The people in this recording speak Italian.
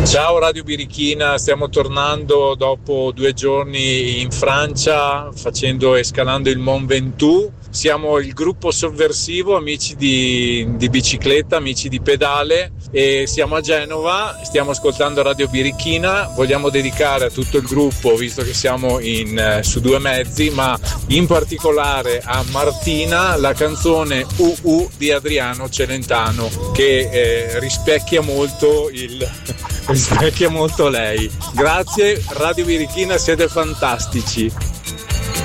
Ciao Radio Birichina, stiamo tornando dopo 2 giorni in Francia facendo e scalando il Mont Ventoux. Siamo il gruppo Sovversivo, amici di bicicletta, amici di pedale, e siamo a Genova, stiamo ascoltando Radio Birichina. Vogliamo dedicare a tutto il gruppo, visto che siamo su 2 mezzi, ma in particolare a Martina, la canzone UU di Adriano Celentano, che rispecchia molto lei. Grazie Radio Birichina, siete fantastici.